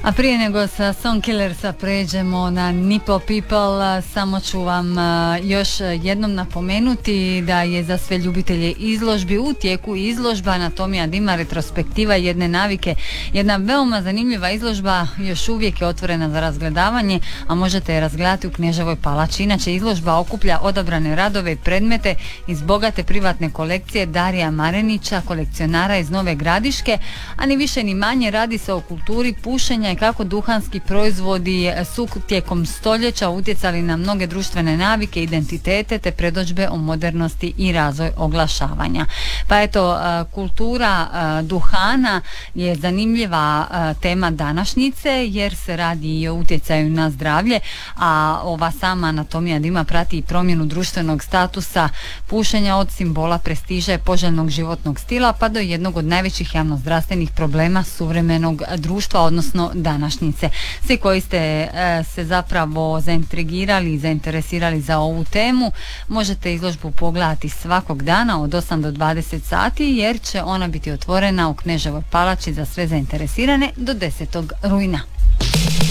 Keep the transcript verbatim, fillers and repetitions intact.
A prije nego sa Song Killersa pređemo na Nipo People, samo ću vam još jednom napomenuti da je za sve ljubitelje izložbi u tijeku izložba Anatomija dima, retrospektiva jedne navike. Jedna veoma zanimljiva izložba, još uvijek je otvorena za razgledavanje, a možete je razgledati u Kneževoj palači. Inače, izložba okuplja odabrane radove i predmete iz bogate privatne kolekcije Darija Marenića, kolekcionara iz Nove Gradiške, a ni više ni manje radi se o kulturi pušenja i kako duhanski proizvodi su tijekom stoljeća utjecali na mnoge društvene navike, identitete te predodžbe o modernosti i razvoj oglašavanja. Pa eto, kultura duhana je zanimljiva tema današnjice jer se radi i o utjecaju na zdravlje, a ova sama Anatomija dima prati i promjenu društvenog statusa pušenja od simbola prestiža i poželjnog životnog stila pa do jednog od najvećih javnozdravstvenih problema suvremenog društva, odnosno današnjice. Svi koji ste e, se zapravo zaintrigirali i zainteresirali za ovu temu, možete izložbu pogledati svakog dana od osam do dvadeset sati, jer će ona biti otvorena u Kneževoj palači za sve zainteresirane do desetog rujna.